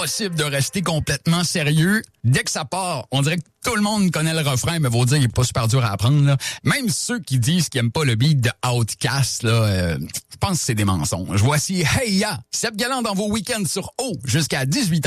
impossible de rester complètement sérieux. Dès que ça part, on dirait que tout le monde connaît le refrain, mais vous dire, il est pas super dur à apprendre, là. Même ceux qui disent qu'ils aiment pas le beat de Outkast, là, je pense que c'est des mensonges. Voici Hey Ya, Seb Galland dans vos week-ends sur O jusqu'à 18h.